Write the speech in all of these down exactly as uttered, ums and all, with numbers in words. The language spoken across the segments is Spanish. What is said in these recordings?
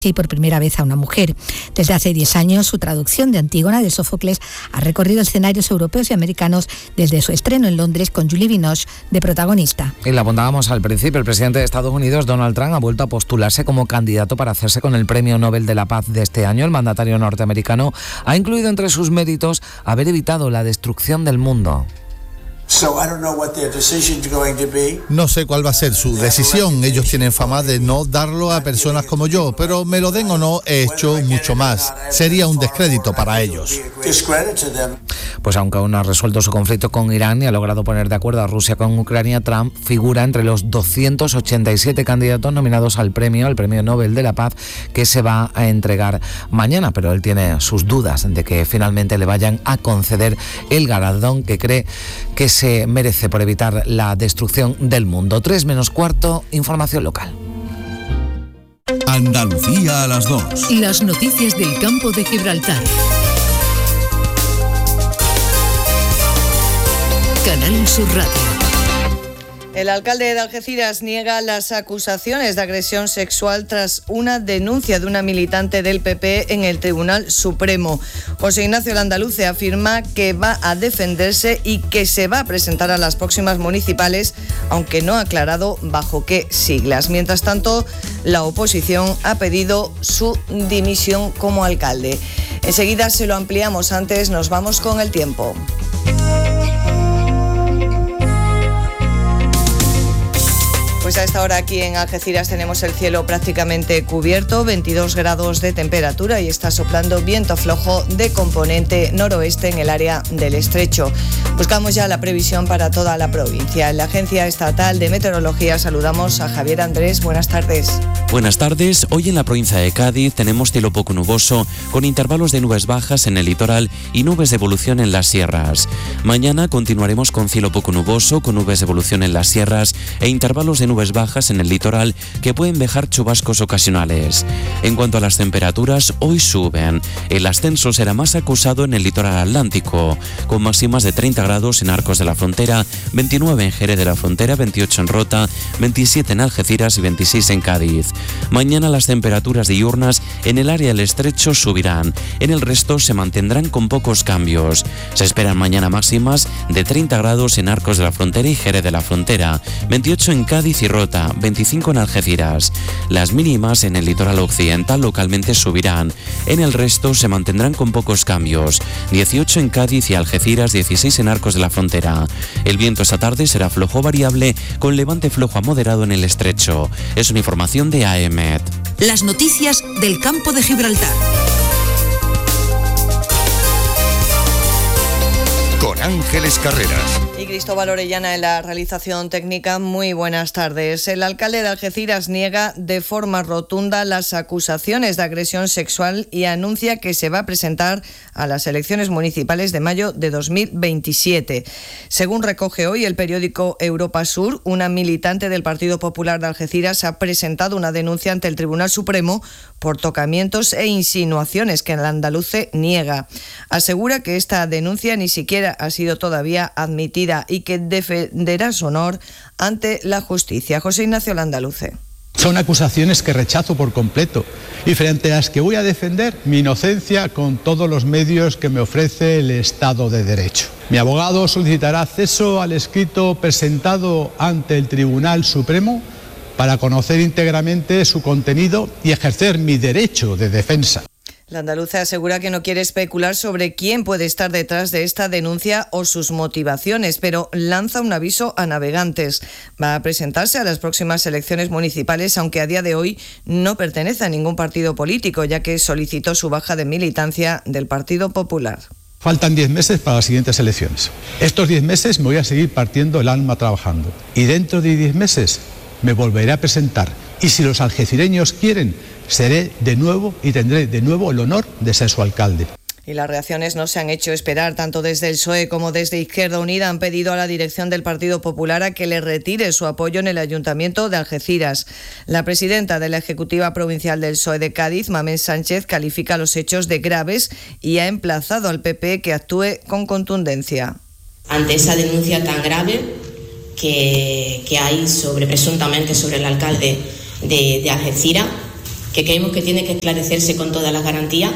y por primera vez a una mujer. Desde hace diez años, su traducción de Antígona de Sófocles ha recorrido escenarios europeos y americanos desde su estreno en Londres con Julie Binoche de protagonista. Y la apuntábamos al principio, el presidente de Estados Unidos, Donald Trump, ha vuelto a postularse como candidato para hacerse con el Premio Nobel de la Paz de este año. El mandatario norteamericano ha incluido entre sus méritos haber evitado la destrucción del mundo. No sé cuál va a ser su decisión. Ellos tienen fama de no darlo a personas como yo, pero me lo den o no, he hecho mucho más. Sería un descrédito para ellos. Pues aunque aún no ha resuelto su conflicto con Irán y ha logrado poner de acuerdo a Rusia con Ucrania, Trump figura entre los doscientos ochenta y siete candidatos nominados al premio, al Premio Nobel de la Paz, que se va a entregar mañana, pero él tiene sus dudas de que finalmente le vayan a conceder el galardón que cree que se se merece por evitar la destrucción del mundo. Tres menos cuarto, información local. Andalucía a las dos. Las noticias del campo de Gibraltar. Canal Sur Radio. El alcalde de Algeciras niega las acusaciones de agresión sexual tras una denuncia de una militante del P P en el Tribunal Supremo. José Ignacio Landaluce afirma que va a defenderse y que se va a presentar a las próximas municipales, aunque no ha aclarado bajo qué siglas. Mientras tanto, la oposición ha pedido su dimisión como alcalde. Enseguida se lo ampliamos, antes nos vamos con el tiempo. Pues a esta hora aquí en Algeciras tenemos el cielo prácticamente cubierto, veintidós grados de temperatura y está soplando viento flojo de componente noroeste en el área del Estrecho. Buscamos ya la previsión para toda la provincia. En la Agencia Estatal de Meteorología saludamos a Javier Andrés. Buenas tardes. Buenas tardes. Hoy en la provincia de Cádiz tenemos cielo poco nuboso, con intervalos de nubes bajas en el litoral y nubes de evolución en las sierras. Mañana continuaremos con cielo poco nuboso, con nubes de evolución en las sierras e intervalos de nubes bajas en el litoral que pueden dejar chubascos ocasionales. En cuanto a las temperaturas, hoy suben. El ascenso será más acusado en el litoral atlántico, con máximas de treinta grados en Arcos de la Frontera, veintinueve en Jerez de la Frontera, veintiocho en Rota, veintisiete en Algeciras y veintiséis en Cádiz. Mañana las temperaturas diurnas en el área del Estrecho subirán. En el resto se mantendrán con pocos cambios. Se esperan mañana máximas de treinta grados en Arcos de la Frontera y Jerez de la Frontera, veintiocho en Cádiz y Rota, veinticinco en Algeciras. Las mínimas en el litoral occidental localmente subirán. En el resto se mantendrán con pocos cambios. dieciocho en Cádiz y Algeciras, dieciséis en Arcos de la Frontera. El viento esta tarde será flojo variable con levante flojo a moderado en el Estrecho. Es una información de A E M E T. Las noticias del campo de Gibraltar. Con Ángeles Carreras. Y Cristóbal Orellana en la realización técnica. Muy buenas tardes. El alcalde de Algeciras niega de forma rotunda las acusaciones de agresión sexual y anuncia que se va a presentar a las elecciones municipales de mayo de dos mil veintisiete. Según recoge hoy el periódico Europa Sur, una militante del Partido Popular de Algeciras ha presentado una denuncia ante el Tribunal Supremo por tocamientos e insinuaciones que el andaluce niega. Asegura que esta denuncia ni siquiera ha sido todavía admitida y que defenderá su honor ante la justicia. José Ignacio Landaluce. Son acusaciones que rechazo por completo y frente a las que voy a defender mi inocencia con todos los medios que me ofrece el Estado de Derecho. Mi abogado solicitará acceso al escrito presentado ante el Tribunal Supremo para conocer íntegramente su contenido y ejercer mi derecho de defensa. La andaluza asegura que no quiere especular sobre quién puede estar detrás de esta denuncia o sus motivaciones, pero lanza un aviso a navegantes. Va a presentarse a las próximas elecciones municipales, aunque a día de hoy no pertenece a ningún partido político, ya que solicitó su baja de militancia del Partido Popular. Faltan diez meses para las siguientes elecciones. Estos diez meses me voy a seguir partiendo el alma trabajando. Y dentro de diez meses me volveré a presentar. Y si los algecireños quieren, seré de nuevo y tendré de nuevo el honor de ser su alcalde. Y las reacciones no se han hecho esperar. Tanto desde el P S O E como desde Izquierda Unida han pedido a la dirección del Partido Popular a que le retire su apoyo en el Ayuntamiento de Algeciras. La presidenta de la Ejecutiva Provincial del P S O E de Cádiz, Mamén Sánchez, califica los hechos de graves y ha emplazado al P P que actúe con contundencia. Ante esa denuncia tan grave que, que hay sobre presuntamente sobre el alcalde de, de Algeciras, que creemos que tiene que esclarecerse con todas las garantías,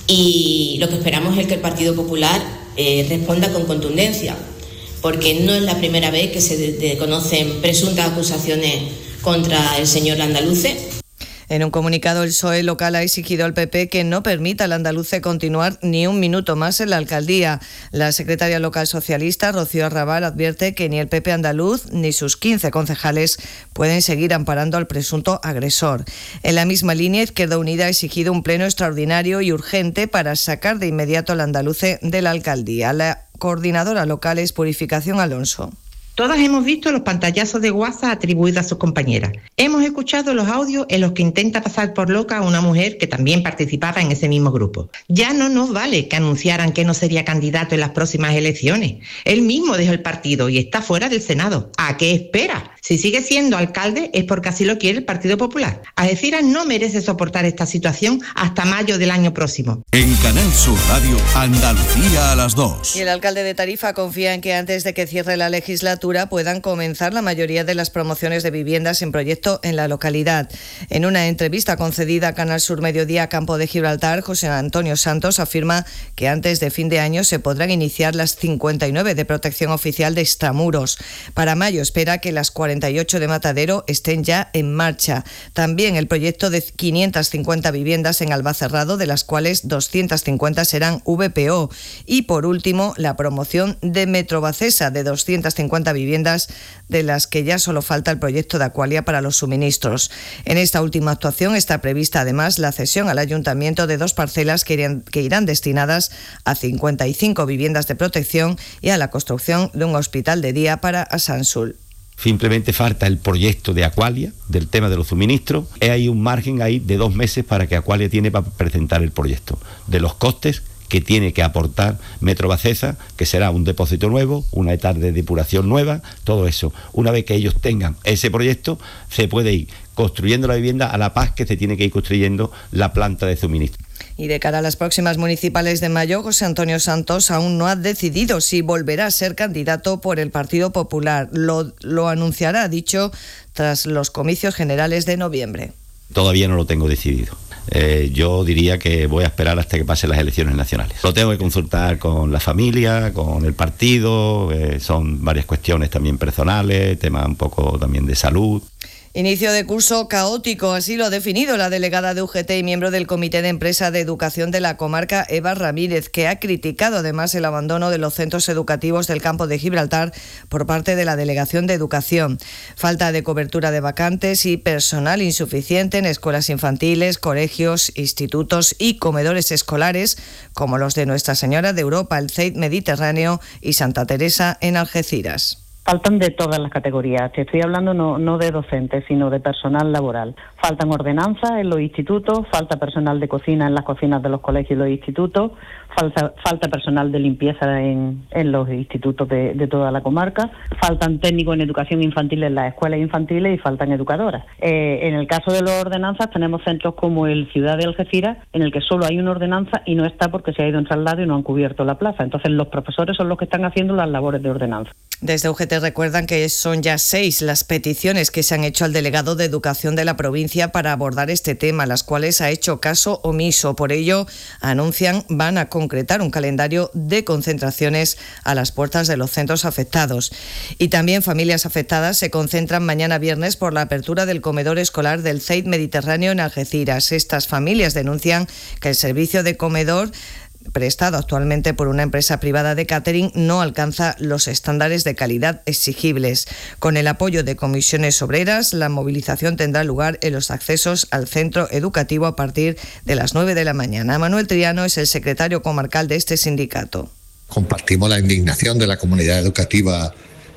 y lo que esperamos es que el Partido Popular eh, responda con contundencia, porque no es la primera vez que se de- de conocen presuntas acusaciones contra el señor Landaluce. En un comunicado, el P S O E local ha exigido al P P que no permita al andaluce continuar ni un minuto más en la alcaldía. La secretaria local socialista, Rocío Arrabal, advierte que ni el P P andaluz ni sus quince concejales pueden seguir amparando al presunto agresor. En la misma línea, Izquierda Unida ha exigido un pleno extraordinario y urgente para sacar de inmediato al andaluce de la alcaldía. La coordinadora local es Purificación Alonso. Todas hemos visto los pantallazos de WhatsApp atribuidos a sus compañeras. Hemos escuchado los audios en los que intenta pasar por loca a una mujer que también participaba en ese mismo grupo. Ya no nos vale que anunciaran que no sería candidato en las próximas elecciones. Él mismo dejó el partido y está fuera del Senado. ¿A qué espera? Si sigue siendo alcalde es porque así lo quiere el Partido Popular. Algeciras no merece soportar esta situación hasta mayo del año próximo. En Canal Sur Radio, Andalucía a las dos. Y el alcalde de Tarifa confía en que antes de que cierre la legislatura puedan comenzar la mayoría de las promociones de viviendas en proyecto en la localidad. En una entrevista concedida a Canal Sur Mediodía Campo de Gibraltar, José Antonio Santos afirma que antes de fin de año se podrán iniciar las cincuenta y nueve de protección oficial de extramuros. Para mayo espera que las cuarenta y ocho de Matadero estén ya en marcha. También el proyecto de quinientas cincuenta viviendas en Albacerrado, de las cuales doscientas cincuenta serán V P O. Y por último, la promoción de Metrobacesa de doscientas cincuenta viviendas, de las que ya solo falta el proyecto de Aqualia para los suministros. En esta última actuación está prevista además la cesión al ayuntamiento de dos parcelas que irán, que irán destinadas a cincuenta y cinco viviendas de protección y a la construcción de un hospital de día para Asansul. Simplemente falta el proyecto de Aqualia, del tema de los suministros. Hay un margen ahí de dos meses para que Aqualia tiene para presentar el proyecto, de los costes que tiene que aportar Metrobacesa, que será un depósito nuevo, una etapa de depuración nueva, todo eso. Una vez que ellos tengan ese proyecto, se puede ir construyendo la vivienda a la par que se tiene que ir construyendo la planta de suministro. Y de cara a las próximas municipales de mayo, José Antonio Santos aún no ha decidido si volverá a ser candidato por el Partido Popular. Lo, lo anunciará, ha dicho, tras los comicios generales de noviembre. Todavía no lo tengo decidido. Eh, yo diría que voy a esperar hasta que pasen las elecciones nacionales. Lo tengo que consultar con la familia, con el partido, eh, son varias cuestiones también personales, temas un poco también de salud. Inicio de curso caótico, así lo ha definido la delegada de U G T y miembro del Comité de Empresa de Educación de la comarca, Eva Ramírez, que ha criticado además el abandono de los centros educativos del campo de Gibraltar por parte de la Delegación de Educación. Falta de cobertura de vacantes y personal insuficiente en escuelas infantiles, colegios, institutos y comedores escolares, como los de Nuestra Señora de Europa, el C E I Mediterráneo y Santa Teresa en Algeciras. Faltan de todas las categorías. Te estoy hablando no, no de docentes, sino de personal laboral. Faltan ordenanzas en los institutos, falta personal de cocina en las cocinas de los colegios y los institutos, falta, falta personal de limpieza en, en los institutos de, de toda la comarca, faltan técnicos en educación infantil en las escuelas infantiles y faltan educadoras. Eh, en el caso de las ordenanzas tenemos centros como el Ciudad de Algeciras, en el que solo hay una ordenanza y no está porque se ha ido en traslado y no han cubierto la plaza. Entonces los profesores son los que están haciendo las labores de ordenanza. Desde U G T recuerdan que son ya seis las peticiones que se han hecho al delegado de Educación de la provincia para abordar este tema, las cuales ha hecho caso omiso. Por ello, anuncian van a concretar un calendario de concentraciones a las puertas de los centros afectados. Y también familias afectadas se concentran mañana viernes por la apertura del comedor escolar del C E I Mediterráneo en Algeciras. Estas familias denuncian que el servicio de comedor prestado actualmente por una empresa privada de catering no alcanza los estándares de calidad exigibles. Con el apoyo de comisiones obreras, la movilización tendrá lugar en los accesos al centro educativo a partir de las nueve de la mañana. Manuel Triano es el secretario comarcal de este sindicato. Compartimos la indignación de la comunidad educativa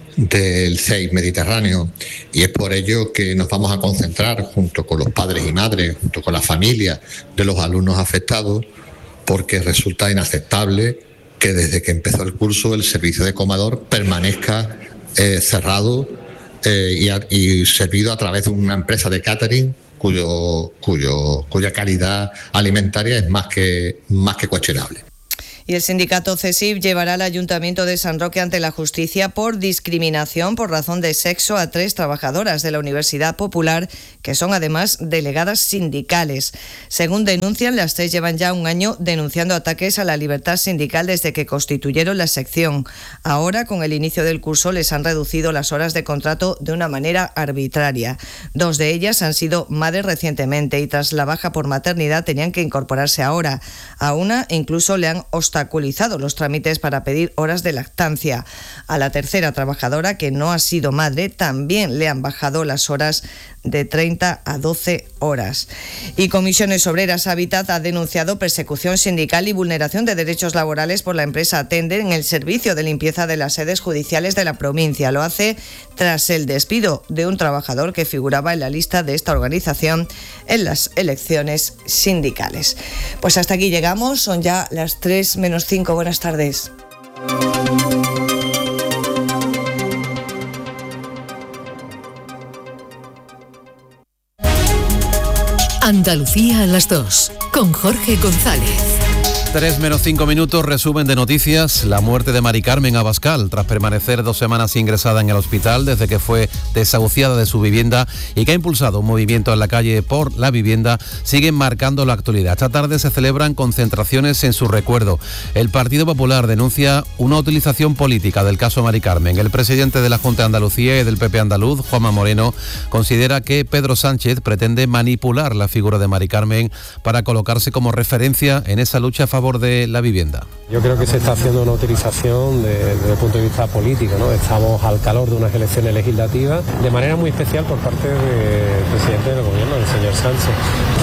del C E I Mediterráneo y es por ello que nos vamos a concentrar junto con los padres y madres, junto con las familias de los alumnos afectados, porque resulta inaceptable que desde que empezó el curso el servicio de comedor permanezca eh, cerrado eh, y, a, y servido a través de una empresa de catering cuyo, cuyo, cuya calidad alimentaria es más que, más que cuestionable. Y el sindicato CESIF llevará al Ayuntamiento de San Roque ante la justicia por discriminación por razón de sexo a tres trabajadoras de la Universidad Popular, que son además delegadas sindicales. Según denuncian, las tres llevan ya un año denunciando ataques a la libertad sindical desde que constituyeron la sección. Ahora, con el inicio del curso, les han reducido las horas de contrato de una manera arbitraria. Dos de ellas han sido madres recientemente y tras la baja por maternidad tenían que incorporarse ahora. A una incluso le han obstaculizado los trámites para pedir horas de lactancia. A la tercera trabajadora, que no ha sido madre, también le han bajado las horas de treinta a doce horas. Y Comisiones Obreras Habitat ha denunciado persecución sindical y vulneración de derechos laborales por la empresa Atender en el servicio de limpieza de las sedes judiciales de la provincia. Lo hace tras el despido de un trabajador que figuraba en la lista de esta organización en las elecciones sindicales. Pues hasta aquí llegamos, son ya las tres menos cinco. Buenas tardes. Andalucía a las dos, con Jorge González. tres menos cinco minutos, resumen de noticias. La muerte de Mari Carmen Abascal, tras permanecer dos semanas ingresada en el hospital desde que fue desahuciada de su vivienda y que ha impulsado un movimiento en la calle por la vivienda, siguen marcando la actualidad. Esta tarde se celebran concentraciones en su recuerdo. El Partido Popular denuncia una utilización política del caso Mari Carmen. El presidente de la Junta de Andalucía y del P P andaluz, Juanma Moreno, considera que Pedro Sánchez pretende manipular la figura de Mari Carmen para colocarse como referencia en esa lucha a favor de la vivienda. Yo creo que se está haciendo una utilización de, desde el punto de vista político, ¿no? Estamos al calor de unas elecciones legislativas, de manera muy especial por parte del presidente del gobierno, el señor Sánchez.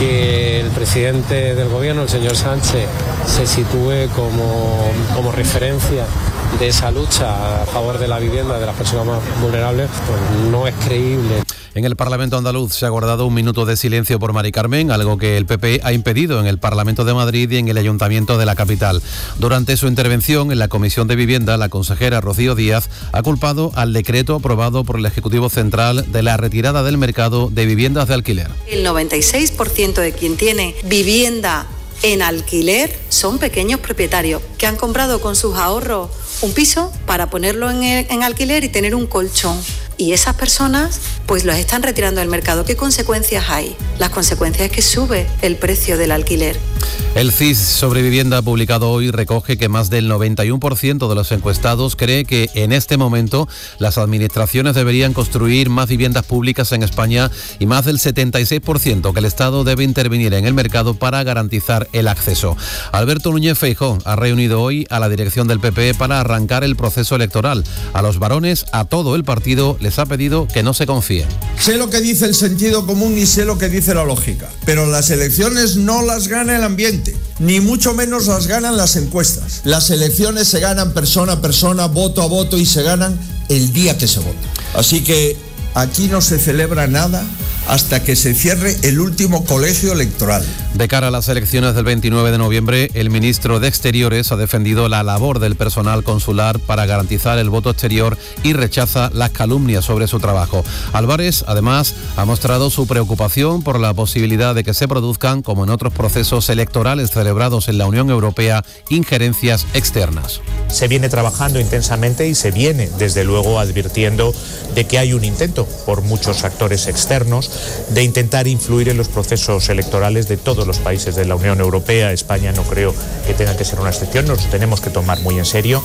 Que el presidente del gobierno, el señor Sánchez, se sitúe como, como referencia de esa lucha a favor de la vivienda de las personas más vulnerables, pues no es creíble. En el Parlamento andaluz se ha acordado un minuto de silencio por Mari Carmen, algo que el P P ha impedido en el Parlamento de Madrid y en el Ayuntamiento de la capital. Durante su intervención en la Comisión de Vivienda, la consejera Rocío Díaz ha culpado al decreto aprobado por el Ejecutivo Central de la retirada del mercado de viviendas de alquiler. El noventa y seis por ciento de quien tiene vivienda en alquiler son pequeños propietarios que han comprado con sus ahorros un piso para ponerlo en, el, en alquiler y tener un colchón. Y esas personas pues los están retirando del mercado. ¿Qué consecuencias hay? Las consecuencias es que sube el precio del alquiler. El C I S sobre vivienda publicado hoy recoge que más del noventa y uno por ciento de los encuestados cree que en este momento las administraciones deberían construir más viviendas públicas en España y más del setenta y seis por ciento que el Estado debe intervenir en el mercado para garantizar el acceso. Alberto Núñez Feijóo ha reunido hoy a la dirección del P P para arrancar el proceso electoral. A los varones, a todo el partido, les ha pedido que no se confíen. Sé lo que dice el sentido común y sé lo que dice la lógica, pero las elecciones no las gana el ambiente, ni mucho menos las ganan las encuestas. Las elecciones se ganan persona a persona, voto a voto y se ganan el día que se vota. Así que aquí no se celebra nada hasta que se cierre el último colegio electoral. De cara a las elecciones del veintinueve de noviembre, el ministro de Exteriores ha defendido la labor del personal consular para garantizar el voto exterior y rechaza las calumnias sobre su trabajo. Álvarez, además, ha mostrado su preocupación por la posibilidad de que se produzcan, como en otros procesos electorales celebrados en la Unión Europea, injerencias externas. Se viene trabajando intensamente y se viene, desde luego, advirtiendo de que hay un intento por muchos actores externos de intentar influir en los procesos electorales de todos los países de la Unión Europea. España no creo que tenga que ser una excepción, nos tenemos que tomar muy en serio.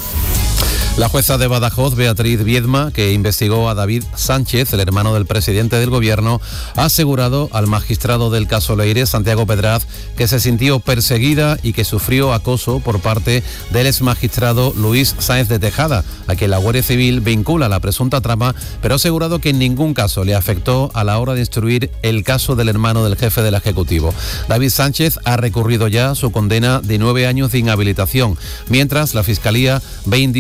La jueza de Badajoz, Beatriz Viedma, que investigó a David Sánchez, el hermano del presidente del gobierno, ha asegurado al magistrado del caso Leire, Santiago Pedraz, que se sintió perseguida y que sufrió acoso por parte del exmagistrado Luis Sáenz de Tejada, a quien la Guardia Civil vincula a la presunta trama, pero ha asegurado que en ningún caso le afectó a la hora de instruir el caso del hermano del jefe del Ejecutivo. David Sánchez ha recurrido ya a su condena de nueve años de inhabilitación, mientras la Fiscalía ve indicios de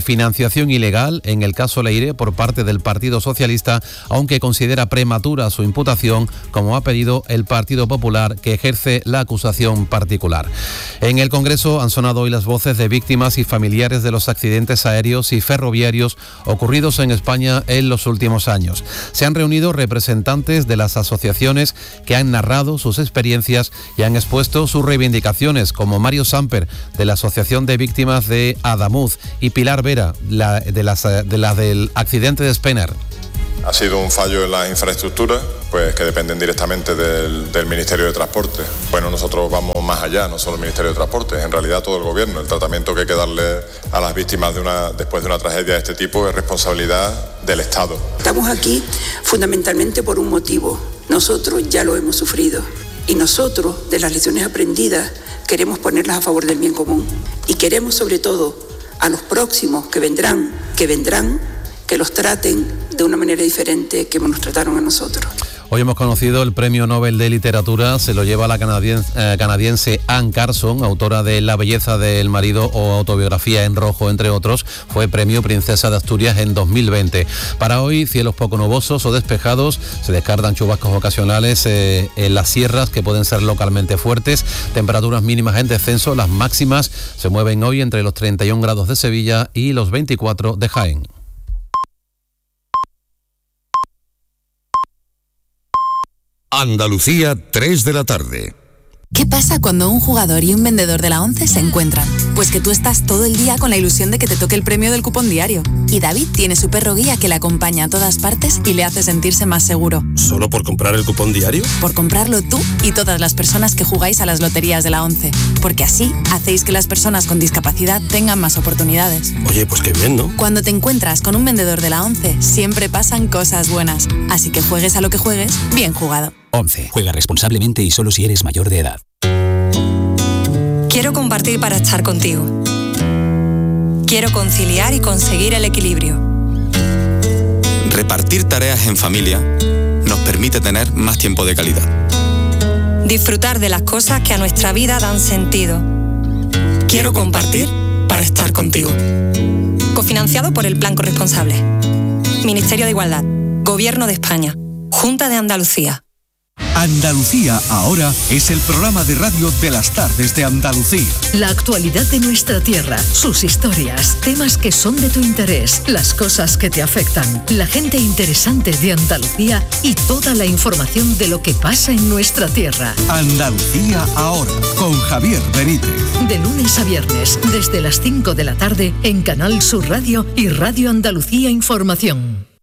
financiación ilegal en el caso Leire por parte del Partido Socialista, aunque considera prematura su imputación, como ha pedido el Partido Popular, que ejerce la acusación particular. En el Congreso han sonado hoy las voces de víctimas y familiares de los accidentes aéreos y ferroviarios ocurridos en España en los últimos años. Se han reunido representantes de las asociaciones que han narrado sus experiencias y han expuesto sus reivindicaciones, como Mario Samper, de la Asociación de Víctimas de Adamuz, y Pilar Vera, la, de, las, de la del accidente de Spener. Ha sido un fallo en las infraestructuras, pues que dependen directamente del, del Ministerio de Transporte. Bueno, nosotros vamos más allá, no solo el Ministerio de Transporte, en realidad todo el Gobierno. El tratamiento que hay que darle a las víctimas de una, después de una tragedia de este tipo es responsabilidad del Estado. Estamos aquí fundamentalmente por un motivo. Nosotros ya lo hemos sufrido y nosotros, de las lecciones aprendidas, queremos ponerlas a favor del bien común. Y queremos, sobre todo, a los próximos que vendrán, que vendrán, que los traten de una manera diferente que nos trataron a nosotros. Hoy hemos conocido el Premio Nobel de Literatura, se lo lleva la canadiense, eh, canadiense Anne Carson, autora de La belleza del marido o Autobiografía en rojo, entre otros. Fue Premio Princesa de Asturias en dos mil veinte. Para hoy, cielos poco nubosos o despejados, se descartan chubascos ocasionales eh, en las sierras que pueden ser localmente fuertes, temperaturas mínimas en descenso, las máximas se mueven hoy entre los treinta y un grados de Sevilla y los veinticuatro de Jaén. Andalucía, tres de la tarde. ¿Qué pasa cuando un jugador y un vendedor de la ONCE se encuentran? Pues que tú estás todo el día con la ilusión de que te toque el premio del cupón diario. Y David tiene su perro guía que le acompaña a todas partes y le hace sentirse más seguro. ¿Solo por comprar el cupón diario? Por comprarlo tú y todas las personas que jugáis a las loterías de la ONCE. Porque así hacéis que las personas con discapacidad tengan más oportunidades. Oye, pues qué bien, ¿no? Cuando te encuentras con un vendedor de la ONCE, siempre pasan cosas buenas. Así que juegues a lo que juegues, bien jugado. ONCE. Juega responsablemente y solo si eres mayor de edad. Quiero compartir para estar contigo. Quiero conciliar y conseguir el equilibrio. Repartir tareas en familia nos permite tener más tiempo de calidad. Disfrutar de las cosas que a nuestra vida dan sentido. Quiero compartir para estar contigo. Cofinanciado por el Plan Corresponsable. Ministerio de Igualdad. Gobierno de España. Junta de Andalucía. Andalucía ahora es el programa de radio de las tardes de Andalucía. La actualidad de nuestra tierra, sus historias, temas que son de tu interés, las cosas que te afectan, la gente interesante de Andalucía y toda la información de lo que pasa en nuestra tierra. Andalucía ahora, con Javier Benítez. De lunes a viernes, desde las cinco de la tarde, en Canal Sur Radio y Radio Andalucía Información.